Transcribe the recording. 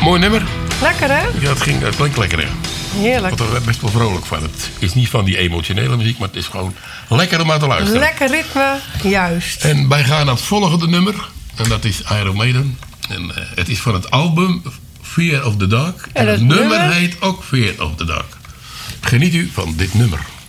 Mooi nummer. Lekker, hè? Ja, het klinkt lekker, hè. Heerlijk. Ik word er best wel vrolijk van. Het is niet van die emotionele muziek, maar het is gewoon lekker om naar te luisteren. Lekker ritme, juist. En wij gaan naar het volgende nummer. En dat is Iron Maiden. En het is van het album Fear of the Dark. En het nummer heet ook Fear of the Dark. Geniet u van dit nummer.